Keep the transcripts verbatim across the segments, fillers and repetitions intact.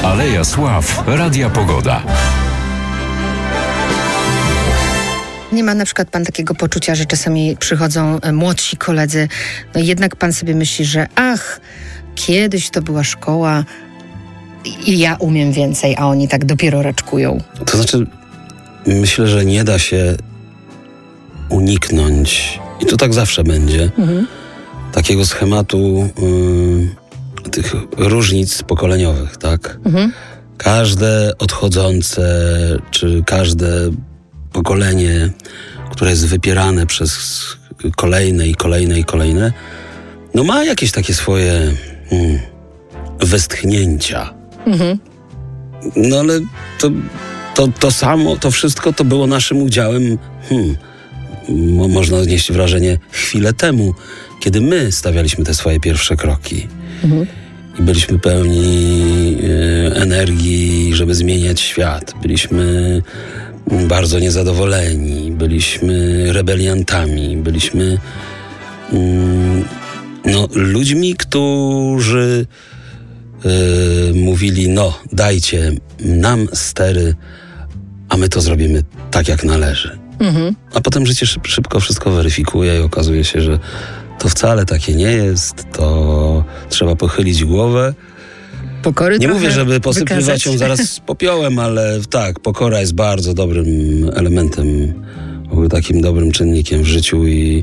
Aleja Sław, Radia Pogoda. Nie ma na przykład pan takiego poczucia, że czasami przychodzą młodsi koledzy, no jednak pan sobie myśli, że ach, kiedyś to była szkoła i ja umiem więcej, a oni tak dopiero raczkują. To znaczy, myślę, że nie da się uniknąć, i to tak zawsze będzie, mhm. takiego schematu y, tych różnic pokoleniowych, tak? Mhm. Każde odchodzące, czy każde pokolenie, które jest wypierane przez kolejne i kolejne i kolejne, no ma jakieś takie swoje hmm, westchnięcia. Mhm. No ale to, to, to samo, to wszystko to było naszym udziałem, hmm, mo, można odnieść wrażenie, chwilę temu, kiedy my stawialiśmy te swoje pierwsze kroki. Mhm. I byliśmy pełni y, energii, żeby zmieniać świat. Byliśmy bardzo niezadowoleni, byliśmy rebeliantami, byliśmy mm, no, ludźmi, którzy y, mówili, no dajcie nam stery, a my to zrobimy tak, jak należy. Mhm. A potem życie szyb, szybko wszystko weryfikuje i okazuje się, że to wcale takie nie jest, to trzeba pochylić głowę. Pokory nie mówię, żeby posypywać wykazać. ją zaraz popiołem, ale tak, pokora jest bardzo dobrym elementem, w ogóle takim dobrym czynnikiem w życiu i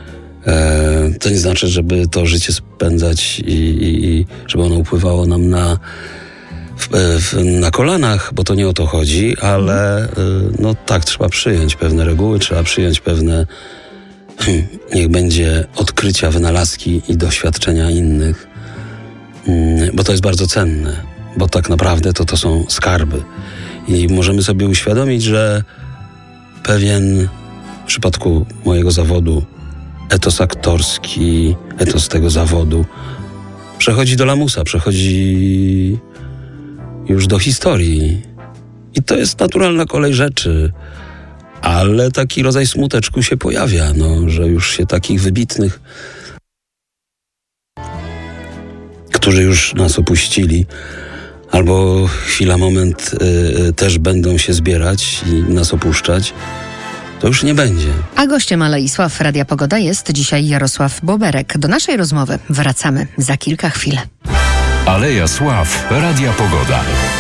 e, to nie znaczy, żeby to życie spędzać i, i, i żeby ono upływało nam na, w, w, na kolanach, bo to nie o to chodzi, ale e, no tak, trzeba przyjąć pewne reguły, trzeba przyjąć pewne hmm, niech będzie odkrycia, wynalazki i doświadczenia innych. Bo to jest bardzo cenne, bo tak naprawdę to, to są skarby. I możemy sobie uświadomić, że pewien, w przypadku mojego zawodu, etos aktorski, etos tego zawodu przechodzi do lamusa, przechodzi już do historii. I to jest naturalna kolej rzeczy, ale taki rodzaj smuteczku się pojawia, no, że już się takich wybitnych, którzy już nas opuścili, albo chwila, moment y, też będą się zbierać i nas opuszczać, to już nie będzie. A gościem Alei Sław Radia Pogoda jest dzisiaj Jarosław Boberek. Do naszej rozmowy wracamy za kilka chwil. Aleja Sław, Radia Pogoda.